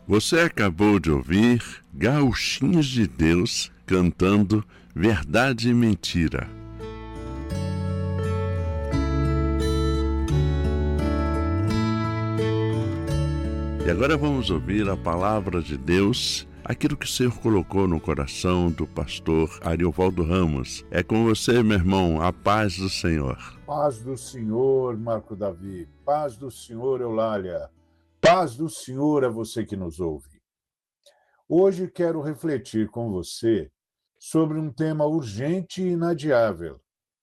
Você acabou de ouvir Gauchinhos de Deus cantando Verdade e Mentira. E agora vamos ouvir a palavra de Deus, aquilo que o Senhor colocou no coração do pastor Ariovaldo Ramos. É com você, meu irmão, a paz do Senhor. Paz do Senhor, Marco Davi. Paz do Senhor, Eulália. Paz do Senhor a você que nos ouve. Hoje quero refletir com você sobre um tema urgente e inadiável: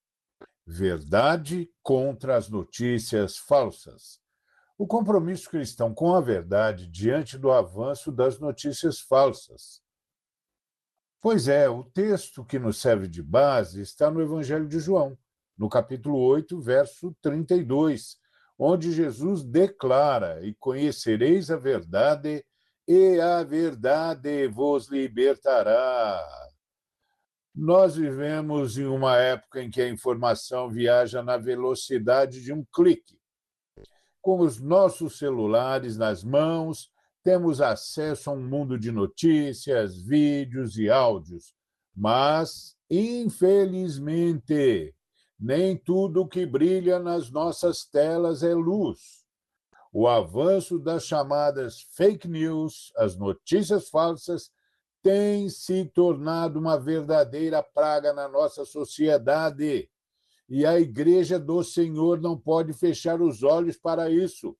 verdade contra as notícias falsas. O compromisso cristão com a verdade diante do avanço das notícias falsas. Pois é, o texto que nos serve de base está no Evangelho de João, no capítulo 8, verso 32, onde Jesus declara: "E conhecereis a verdade, e a verdade vos libertará." Nós vivemos em uma época em que a informação viaja na velocidade de um clique. Com os nossos celulares nas mãos, temos acesso a um mundo de notícias, vídeos e áudios. Mas, infelizmente, nem tudo que brilha nas nossas telas é luz. O avanço das chamadas fake news, as notícias falsas, tem se tornado uma verdadeira praga na nossa sociedade. E a Igreja do Senhor não pode fechar os olhos para isso.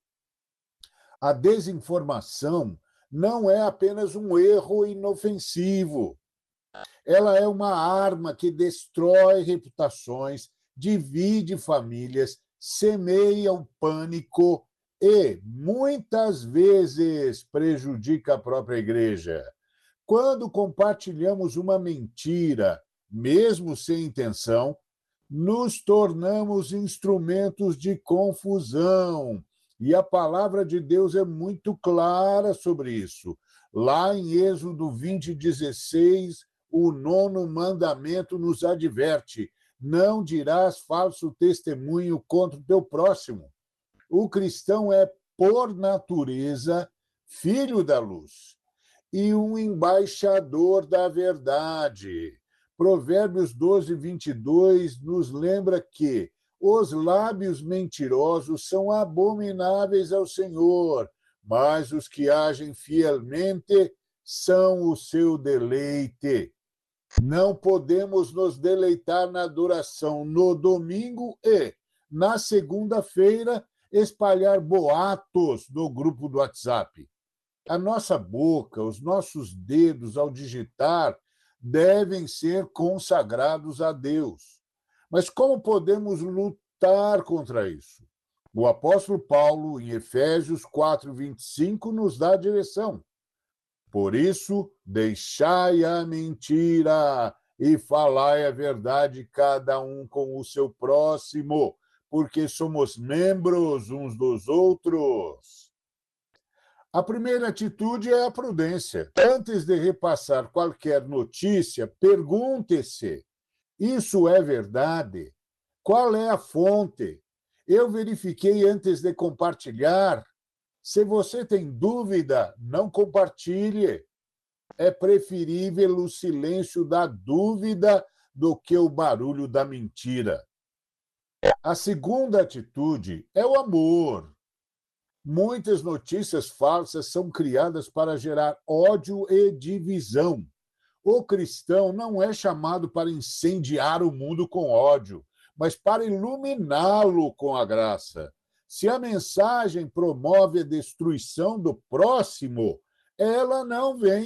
A desinformação não é apenas um erro inofensivo. Ela é uma arma que destrói reputações, divide famílias, semeia o pânico e, muitas vezes, prejudica a própria igreja. Quando compartilhamos uma mentira, mesmo sem intenção, nos tornamos instrumentos de confusão. E a palavra de Deus é muito clara sobre isso. Lá em Êxodo 20:16, o 9º mandamento nos adverte: não dirás falso testemunho contra o teu próximo. O cristão é, por natureza, filho da luz e um embaixador da verdade. Provérbios 12:22 nos lembra que os lábios mentirosos são abomináveis ao Senhor, mas os que agem fielmente são o seu deleite. Não podemos nos deleitar na adoração no domingo e, na segunda-feira, espalhar boatos no grupo do WhatsApp. A nossa boca, os nossos dedos, ao digitar, devem ser consagrados a Deus. Mas como podemos lutar contra isso? O apóstolo Paulo, em Efésios 4:25, nos dá a direção. Por isso, deixai a mentira e falai a verdade, cada um com o seu próximo, porque somos membros uns dos outros. A primeira atitude é a prudência. Antes de repassar qualquer notícia, pergunte-se: isso é verdade? Qual é a fonte? Eu verifiquei antes de compartilhar. Se você tem dúvida, não compartilhe. É preferível o silêncio da dúvida do que o barulho da mentira. A segunda atitude é o amor. Muitas notícias falsas são criadas para gerar ódio e divisão. O cristão não é chamado para incendiar o mundo com ódio, mas para iluminá-lo com a graça. Se a mensagem promove a destruição do próximo, ela não vem